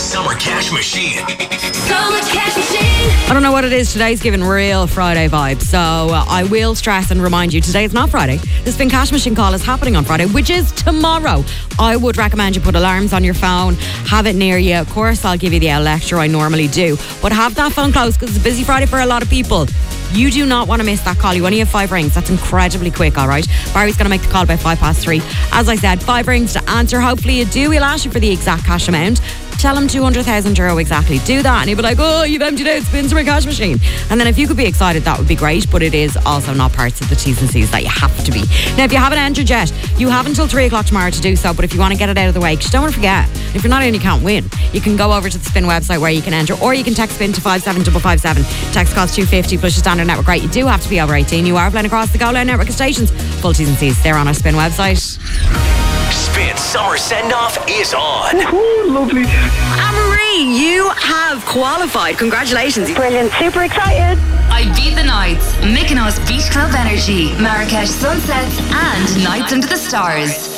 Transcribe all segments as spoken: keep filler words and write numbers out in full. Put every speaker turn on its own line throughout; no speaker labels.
Summer Cash Machine.
Summer Cash Machine.
I don't know what it is. Today's giving real Friday vibes. So uh, I will stress and remind you, today is not Friday. The Spin Cash Machine call is happening on Friday, which is tomorrow. I would recommend you put alarms on your phone, have it near you. Of course, I'll give you the lecture I normally do, but have that phone close because it's a busy Friday for a lot of people. You do not want to miss that call. You only have five rings. That's incredibly quick, all right? Barry's going to make the call by five past three. As I said, five rings to answer. Hopefully you do. We'll ask you for the exact cash amount. Tell him two hundred thousand euro exactly. Do that and he'll be like, oh, you've emptied out Spins my cash machine. And then if you could be excited, that would be great. But it is also not parts of the T's and C's that you have to be. Now, if you haven't entered yet, you have until three o'clock tomorrow to do so. But if you want to get it out of the way, because you don't want to forget, if you're not in, you can't win. You can go over to the Spin website where you can enter, or you can text Spin to five seven five five seven. Text costs two fifty plus your standard network rate. You do have to be over eighteen. You are playing across the Go Line network of stations. Full T's and C's, they're on our Spin website.
Spin Summer Send-Off is on.
Ooh, lovely.
Anne-Marie, you have qualified. Congratulations.
Brilliant. Super excited.
Ibiza Nights, Mykonos Beach Club Energy, Marrakesh Sunsets, and Nights Under the Stars.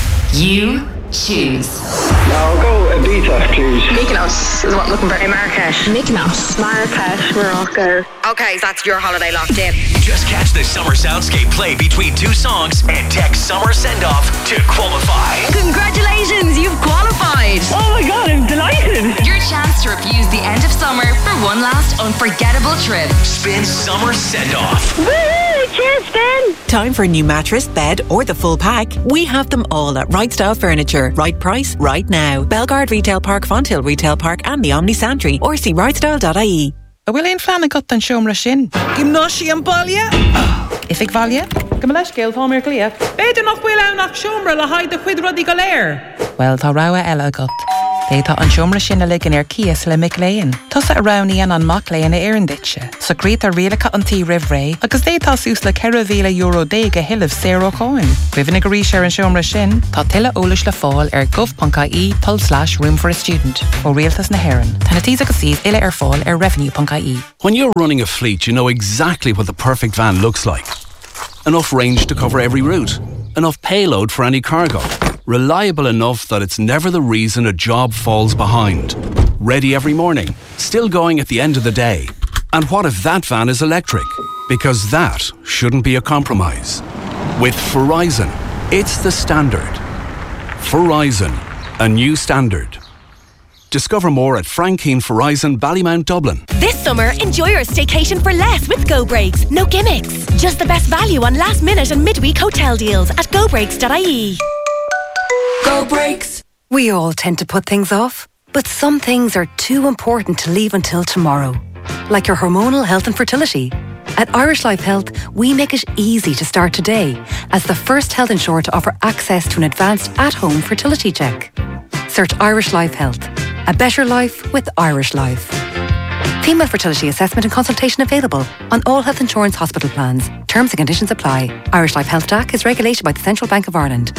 You choose.
Now go Ibiza, please.
Mykonos is what I'm looking for. In Marrakesh. Mykonos. Marrakesh, Morocco.
Okay, so that's your holiday locked in.
Just catch the Summer Soundscape play between two songs and text Summer Send-Off to qualify.
Congratulations, you've qualified.
Oh my God, I'm delighted.
Your chance to refuse the end of summer for one last unforgettable trip.
Spin Summer Send-Off.
Woo! Cheers, Ben.
Time for a new mattress, bed, or the full pack? We have them all at Right Style Furniture. Right price, right now. Belgard Retail Park, Fonthill Retail Park, and the Omni Santry. Or see right style dot I E.
A bhfuil éon fleanna gut an seomra sin. Gimnáisi an baile? If ag bhaile, go me leis céal fámar clia. Beidir nach bhfuil ann nach seomra le haid a chuid rudí go léir. Well, tá rogha eile agat. Détá an seomra sin a ligean ar cias le mic léin. Tusa a rognaíonn an mac léin a éireann ditse. So grít a rialacha an tí rih ré, agus détá sús le ceithre mhíle euro déag a hiilimh zéro cháin. Rihanna go rís ar an seomra sin, tá tuile eolais le fáil ar gov.ie pul slash room for a student ó rialtas na hÉireann. Tá na tís agus síos ile ar fáil ar revenue.ie.
When you're running a fleet, you know exactly what the perfect van looks like. Enough range to cover every route. Enough payload for any cargo. Reliable enough that it's never the reason a job falls behind. Ready every morning. Still going at the end of the day. And what if that van is electric? Because that shouldn't be a compromise. With Verizon, it's the standard. Verizon, a new standard. Discover more at Frank Keane Verizon, Ballymount, Dublin.
This summer, enjoy your staycation for less with Go Breaks. No gimmicks. Just the best value on last minute and midweek hotel deals at go breaks dot I E.
Go Breaks.
We all tend to put things off, but some things are too important to leave until tomorrow. Like your hormonal health and fertility. At Irish Life Health, we make it easy to start today as the first health insurer to offer access to an advanced at-home fertility check. Search Irish Life Health. A better life with Irish Life. Female fertility assessment and consultation available on all health insurance hospital plans. Terms and conditions apply. Irish Life Health D A C is regulated by the Central Bank of Ireland.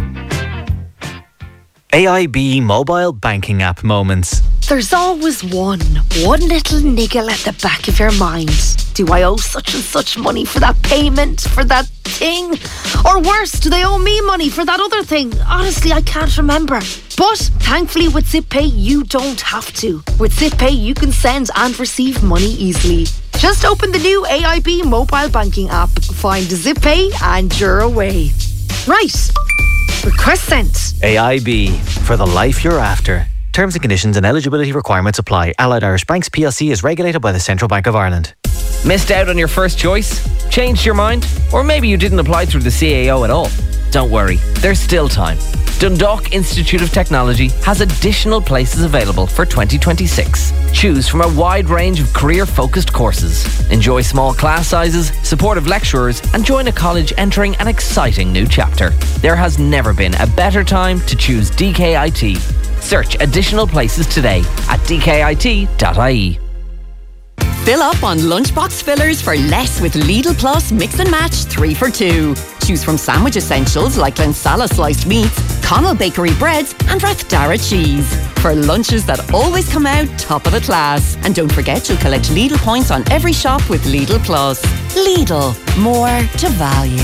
A I B mobile banking app moments.
There's always one, one little niggle at the back of your mind. Do I owe such and such money for that payment, for that thing? Or worse, do they owe me money for that other thing? Honestly, I can't remember. But thankfully with ZipPay, you don't have to. With ZipPay, you can send and receive money easily. Just open the new A I B mobile banking app, find ZipPay and you're away. Right. Request sent.
A I B, for the life you're after. Terms and conditions and eligibility requirements apply. Allied Irish Banks P L C is regulated by the Central Bank of Ireland.
Missed out on your first choice? Changed your mind? Or maybe you didn't apply through the C A O at all? Don't worry, there's still time. Dundalk Institute of Technology has additional places available for twenty twenty-six. Choose from a wide range of career-focused courses. Enjoy small class sizes, supportive lecturers, and join a college entering an exciting new chapter. There has never been a better time to choose D K I T. Search additional places today at d k i t dot i e.
Fill up on lunchbox fillers for less with Lidl Plus Mix and Match three for two. Choose from sandwich essentials like Lensala sliced meats, Connell bakery breads and Rathdara cheese. For lunches that always come out top of the class. And don't forget you'll collect Lidl points on every shop with Lidl Plus. Lidl, more to value.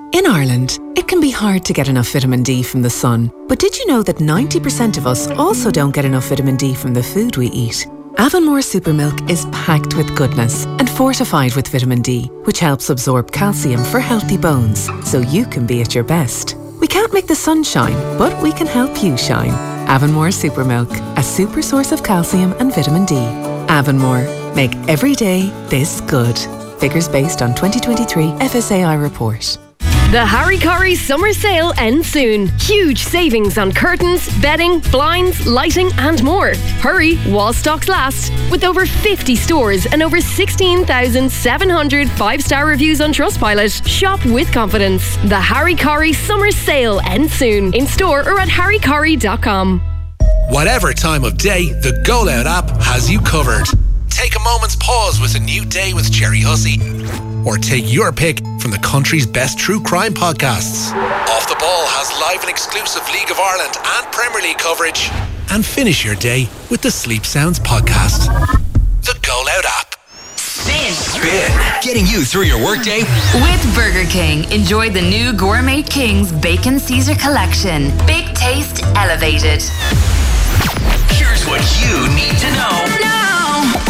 In Ireland, it can be hard to get enough vitamin D from the sun. But did you know that ninety percent of us also don't get enough vitamin D from the food we eat? Avonmore Supermilk is packed with goodness and fortified with vitamin D, which helps absorb calcium for healthy bones, so you can be at your best. We can't make the sun shine, but we can help you shine. Avonmore Supermilk, a super source of calcium and vitamin D. Avonmore, make every day this good. Figures based on twenty twenty-three F S A I report.
The Harry Corrie summer sale ends soon. Huge savings on curtains, bedding, blinds, lighting and more. Hurry while stocks last. With over fifty stores and over sixteen thousand seven hundred five-star reviews on Trustpilot, shop with confidence. The Harry Corrie summer sale ends soon. In store or at harry corrie dot com.
Whatever time of day, the Go Loud app has you covered. Take a moment's pause with a new day with Jerry Hussey. Or take your pick from the country's best true crime podcasts. Off the Ball has live and exclusive League of Ireland and Premier League coverage. And finish your day with the Sleep Sounds podcast. The Go Loud app.
Spin.
Spin. Getting you through your workday.
With Burger King, enjoy the new Gourmet King's Bacon Caesar Collection. Big taste, elevated.
Here's what you need to know.
Now.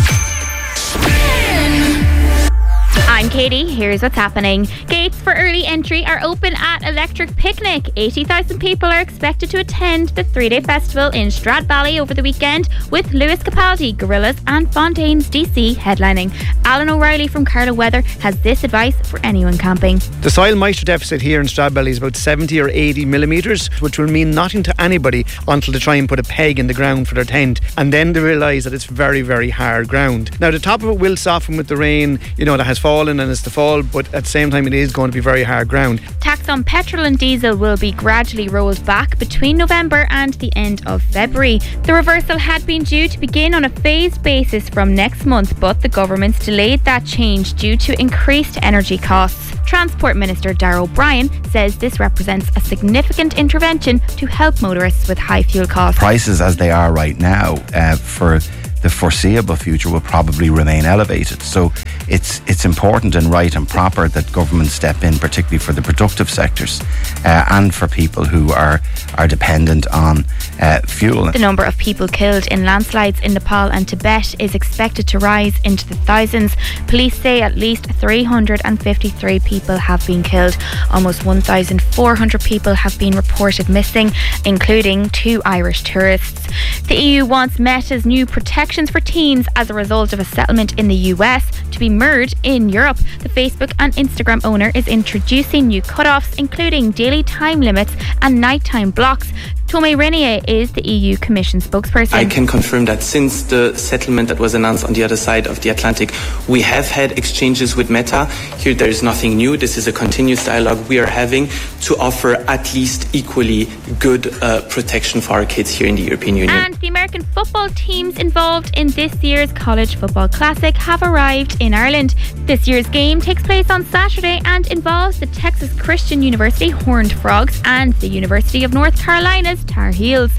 Spin.
I'm Katie, here's what's happening. Gates for early entry are open at Electric Picnic. eighty thousand people are expected to attend the three-day festival in Stradbally over the weekend, with Lewis Capaldi, Gorillaz and Fontaines D C headlining. Alan O'Reilly from Carlow Weather has this advice for anyone camping.
The soil moisture deficit here in Stradbally is about seventy or eighty millimetres, which will mean nothing to anybody until they try and put a peg in the ground for their tent, and then they realise that it's very, very hard ground. Now the top of it will soften with the rain, you know, that has fallen and is to fall, but at the same time it is going to be very hard ground.
Tax on petrol and diesel will be gradually rolled back between November and the end of February. The reversal had been due to begin on a phased basis from next month, but the government's delayed that change due to increased energy costs. Transport Minister Darragh O'Brien says this represents a significant intervention to help motorists with high fuel costs.
Prices as they are right now uh, for the foreseeable future will probably remain elevated. So it's it's important and right and proper that government step in, particularly for the productive sectors uh, and for people who are, are dependent on uh, fuel.
The number of people killed in landslides in Nepal and Tibet is expected to rise into the thousands. Police say at least three hundred fifty-three people have been killed. Almost one thousand four hundred people have been reported missing, including two Irish tourists. The E U wants Meta's new protections for teens as a result of a settlement in the U S to be mirrored in Europe. The Facebook and Instagram owner is introducing new cutoffs, including daily time limits and nighttime blocks. Tomé Renier is the E U Commission spokesperson.
I can confirm that since the settlement that was announced on the other side of the Atlantic, we have had exchanges with Meta. Here there is nothing new. This is a continuous dialogue we are having to offer at least equally good uh, protection for our kids here in the European Union.
And the American football teams involved in this year's College Football Classic have arrived in Ireland. This year's game takes place on Saturday and involves the Texas Christian University Horned Frogs and the University of North Carolina's Tar Heels.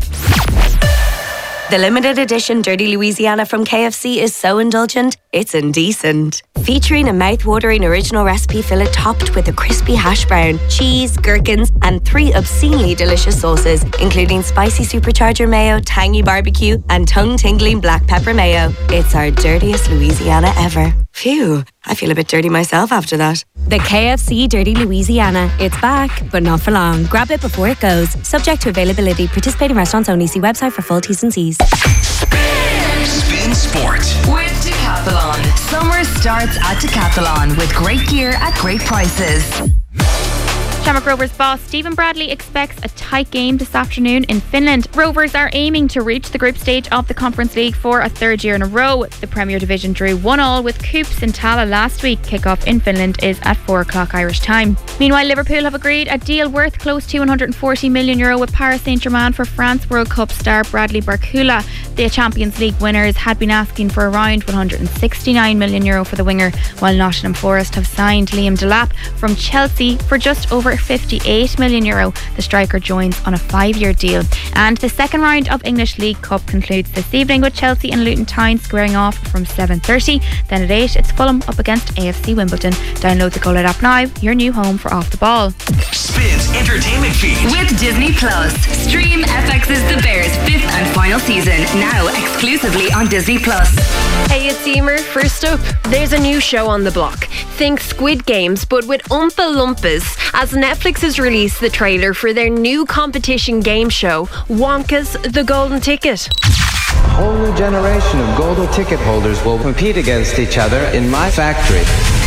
The limited edition Dirty Louisiana from K F C is so indulgent, it's indecent. Featuring a mouth-watering original recipe fillet topped with a crispy hash brown, cheese, gherkins, and three obscenely delicious sauces, including spicy supercharger mayo, tangy barbecue, and tongue-tingling black pepper mayo. It's our dirtiest Louisiana ever. Phew, I feel a bit dirty myself after that.
The K F C Dirty Louisiana. It's back, but not for long. Grab it before it goes. Subject to availability. Participating restaurants only. See website for full T's and C's.
Spin, Spin Sport.
With Decathlon. Summer starts at Decathlon with great gear at great prices.
Shamrock Rovers boss Stephen Bradley expects a tight game this afternoon in Finland. Rovers are aiming to reach the group stage of the Conference League for a third year in a row. The Premier Division drew one all with Coups in Tala last week. Kick-off in Finland is at four o'clock Irish time. Meanwhile, Liverpool have agreed a deal worth close to one hundred forty million euro with Paris Saint-Germain for France World Cup star Bradley Barcola. The Champions League winners had been asking for around one hundred sixty-nine million euro for the winger, while Nottingham Forest have signed Liam Delap from Chelsea for just over fifty-eight million euro. The striker joined joins on a five-year deal. And the second round of English League Cup concludes this evening with Chelsea and Luton Town squaring off from seven thirty. Then at eight, it's Fulham up against A F C Wimbledon. Download the Go Loud app now, your new home for Off the Ball.
Spins Entertainment Feed.
With Disney Plus. Stream F X's The Bears fifth and final season, now exclusively on Disney Plus.
Hey, it's Emer. First up, there's a new show on the block. Think Squid Games, but with Oompa Loompas, as Netflix has released the trailer for their new competition game show, Wonka's The Golden Ticket.
A whole new generation of golden ticket holders will compete against each other in my factory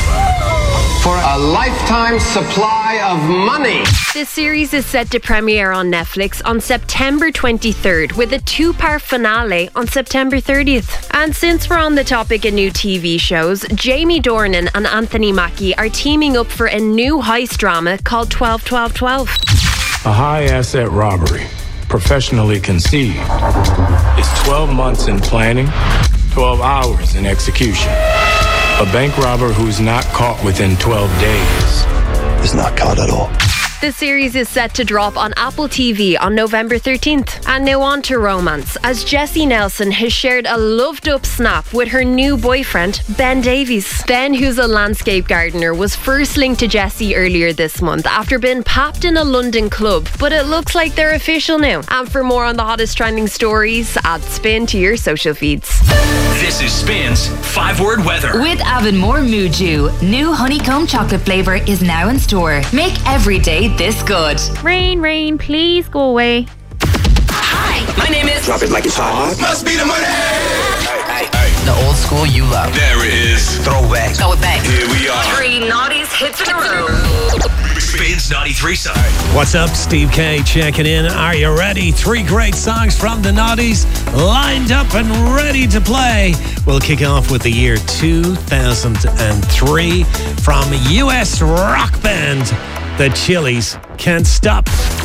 for a lifetime supply of money.
This series is set to premiere on Netflix on September twenty-third with a two-part finale on September thirtieth. And since we're on the topic of new T V shows, Jamie Dornan and Anthony Mackie are teaming up for a new heist drama called twelve twelve twelve.
A high-asset robbery, professionally conceived, is twelve months in planning, twelve hours in execution. A bank robber who's not caught within twelve days is not caught at all.
The series is set to drop on Apple T V on November thirteenth. And now on to romance, as Jessie Nelson has shared a loved up snap with her new boyfriend, Ben Davies. Ben, who's a landscape gardener, was first linked to Jessie earlier this month after being papped in a London club. But it looks like they're official now. And for more on the hottest trending stories, add Spin to your social feeds.
This is Spin's five-word weather.
With Avonmore Muju, new honeycomb chocolate flavour is now in store. Make every day this good.
Rain, rain, please go away.
Hi, my name is...
Drop it like it's hot.
Must be the money.
Hey, hey, hey.
The old school you love. There it is.
Throwback.
Throw it back.
Here we are.
Three naughties hits in a row.
Spins Naughty Threesome.
What's up, Steve K checking in. Are you ready? Three great songs from the Naughties lined up and ready to play. We'll kick off with the year two thousand three from U S rock band The Chili's, Can't Stop.